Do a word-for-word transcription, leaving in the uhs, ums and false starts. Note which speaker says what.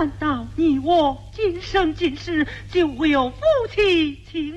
Speaker 1: 难道你我今生今世就为有夫妻情